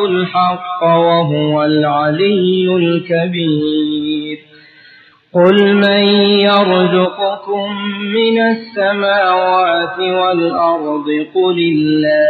الحق وهو العلي الكبير. قل من يرزقكم من السماوات والأرض قل الله